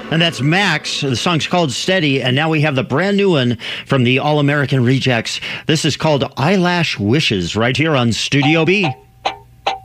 And that's Max. The song's called Steady, and now we have the brand new one from the All American Rejects. This is called Eyelash Wishes right here on Studio B.